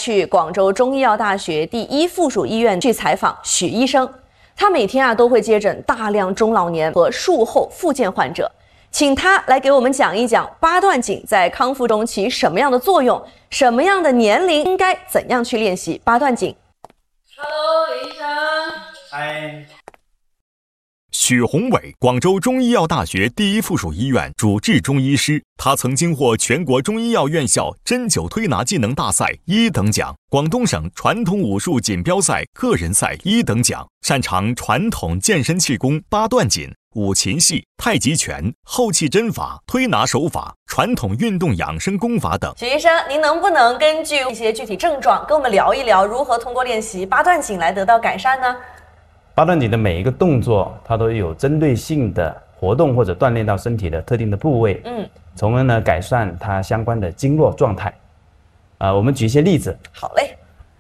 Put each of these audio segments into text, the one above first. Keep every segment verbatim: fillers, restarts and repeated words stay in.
去广州中医药大学第一附属医院去采访许医生。他每天啊都会接诊大量中老年和术后复健患者，请他来给我们讲一讲八段锦在康复中起什么样的作用，什么样的年龄应该怎样去练习八段锦。Hello， 李医生。 嗨。 许宏伟，广州中医药大学第一附属医院主治中医师，他曾经获全国中医药院校针灸推拿技能大赛一等奖、广东省传统武术锦标赛个人赛一等奖，擅长传统健身气功、八段锦、五禽戏、太极拳、后气针法、推拿手法、传统运动养生功法等。 许医生，您能不能根据一些具体症状跟我们聊一聊，如何通过练习八段锦来得到改善呢？ 八段锦的每一个动作，它都有针对性的活动或者锻炼到身体的特定的部位，嗯，从而呢改善它相关的经络状态。啊、呃，我们举一些例子。 好嘞。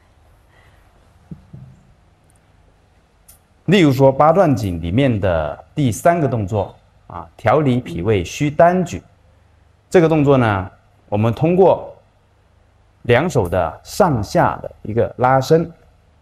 例如说八段锦里面的第三个动作啊，调理脾胃虚单举。这个动作呢，我们通过两手的上下的一个拉伸。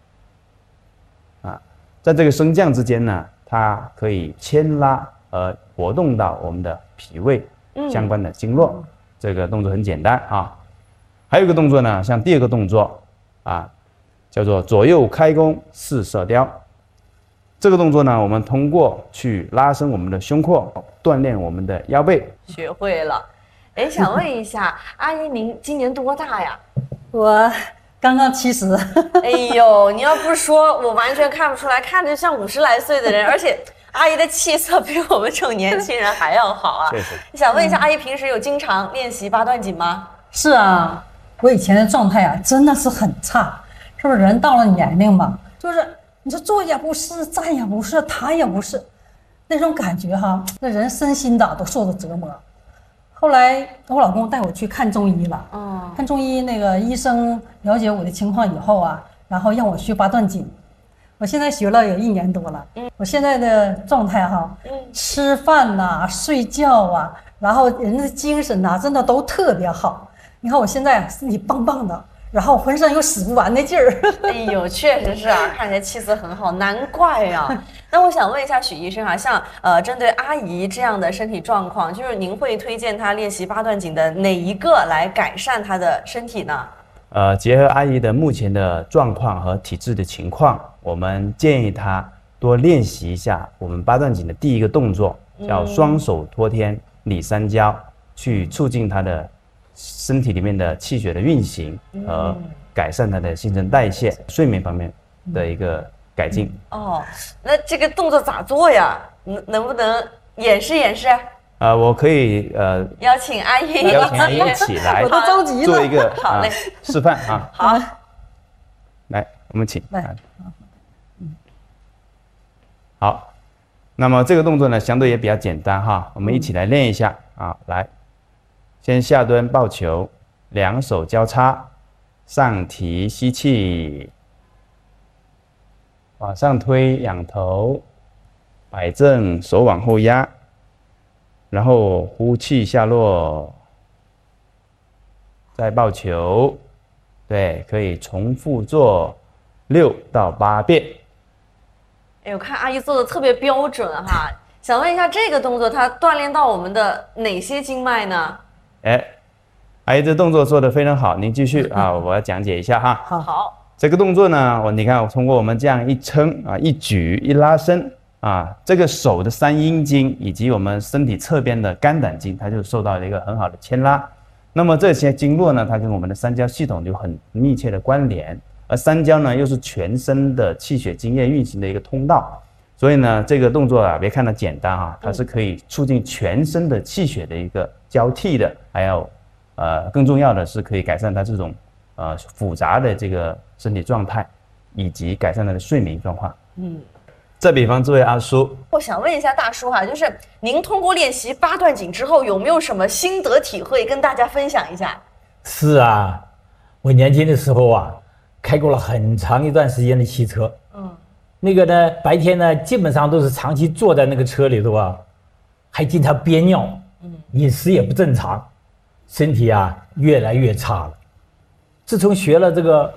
在这个升降之间呢，它可以牵拉而活动到我们的脾胃相关的经络。嗯、这个动作很简单啊。还有一个动作呢，像第二个动作啊，叫做左右开弓四射雕。这个动作呢，我们通过去拉伸我们的胸廓，锻炼我们的腰背。 学会了。哎，想问一下，阿姨您今年多大呀？ 我。刚刚七十， 哎呦，你要不说，我完全看不出来，看着像五十来岁的人，而且阿姨的气色比我们这种年轻人还要好啊。 确实。 想问一下，阿姨平时有经常练习八段锦吗？ 是啊，我以前的状态啊，真的是很差，是不是？人到了年龄嘛，就是你说坐也不是，站也不是，躺也不是，那种感觉哈，那人身心的都受着折磨。后来我老公带我去看中医了，哦，看中医那个医生了解我的情况以后啊，然后让我学八段锦，我现在学了有一年多了，嗯，我现在的状态哈，嗯，吃饭呐、啊、睡觉啊，然后人的精神呐、啊，真的都特别好。你看我现在身体棒棒的，然后浑身有使不完的劲儿。 哎呦，确实是啊，看起来气色很好，难怪啊。那我想问一下许医生啊，像呃针对阿姨这样的身体状况，就是您会推荐她练习八段锦的哪一个来改善她的身体呢？ 呃，结合阿姨的目前的状况和体质的情况，我们建议她多练习一下我们八段锦的第一个动作，叫双手托天理三焦，嗯、去促进她的身体里面的气血的运行和改善她的新陈代谢、睡眠方面的一个改进。 哦，那这个动作咋做呀？能能不能演示演示？ 呃，我可以呃邀请阿姨， 邀请阿姨一起来， 我都着急了， 做一个好嘞、 啊、示范啊。 好， 来，我们请来。 好，那么这个动作呢，相对也比较简单哈，我们一起来练一下啊。来，先下蹲抱球，两手交叉，上提吸气。往上推，仰头，摆正，手往后压，然后呼气下落，再抱球，对，可以重复做六到八遍。 哎，我看阿姨做的特别标准哈，想问一下，这个动作它锻炼到我们的哪些经脉呢？ 哎，阿姨这动作做得非常好，您继续啊，我要讲解一下哈。 好好。 这个动作呢，我你看，我通过我们这样一撑啊，一举一拉伸啊，这个手的三阴经以及我们身体侧边的肝胆经，它就受到了一个很好的牵拉。那么这些经络呢，它跟我们的三焦系统有很密切的关联，而三焦呢又是全身的气血津液运行的一个通道，所以呢，这个动作啊，别看它简单啊，它是可以促进全身的气血的一个交替的，还有呃更重要的是可以改善它这种呃复杂的这个身体状态，以及改善他的睡眠状况。嗯，再比方这位阿叔， 我想问一下大叔哈，就是您通过练习八段锦之后，有没有什么心得体会跟大家分享一下？ 是啊，我年轻的时候啊，开过了很长一段时间的汽车。嗯，那个呢，白天呢，基本上都是长期坐在那个车里头啊，还经常憋尿，嗯，饮食也不正常，身体啊越来越差了。自从学了这个